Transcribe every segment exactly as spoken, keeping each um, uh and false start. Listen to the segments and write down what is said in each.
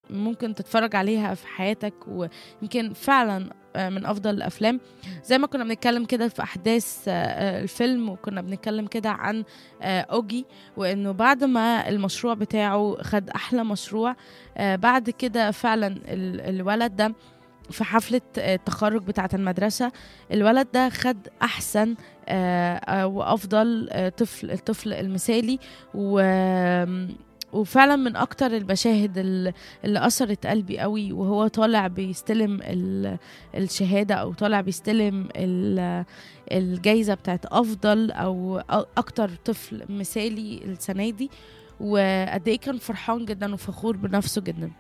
ممكن تتفرج عليها في حياتك، ويمكن فعلا من أفضل الأفلام. زي ما كنا بنتكلم كده في أحداث الفيلم، وكنا بنتكلم كده عن أوجي، وإنه بعد ما المشروع بتاعه خد أحلى مشروع، بعد كده فعلا الولد ده في حفلة التخرج بتاعة المدرسة، الولد ده خد أحسن وأفضل طفل، الطفل المثالي. و وفعلا من اكتر المشاهد اللي اثرت قلبي قوي، وهو طالع بيستلم الشهادة، او طالع بيستلم الجايزة بتاعت افضل او اكتر طفل مثالي السنة دي، وقد ايه كان فرحان جدا وفخور بنفسه جدا.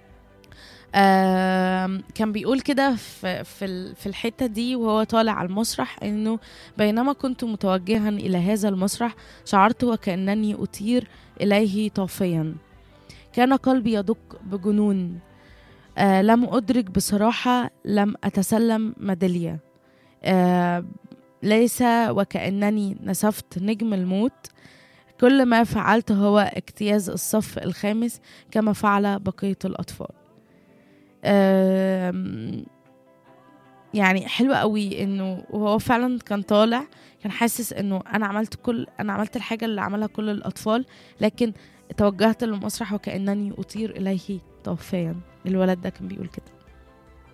آه كان بيقول كده في في في الحتة دي وهو طالع على المسرح، انه بينما كنت متوجها الى هذا المسرح شعرت وكأنني اطير اليه طافيا، كان قلبي يدق بجنون، آه لم ادرك بصراحة، لم اتسلم ميدالية، آه ليس وكأنني نسفت نجم الموت، كل ما فعلت هو اجتياز الصف الخامس كما فعل بقية الأطفال. يعني حلوة قوي انه وهو فعلا كان طالع كان حاسس انه انا عملت كل انا عملت الحاجة اللي عملها كل الاطفال، لكن توجهت للمسرح وكأنني اطير اليه طوفيا. الولد ده كان بيقول كده.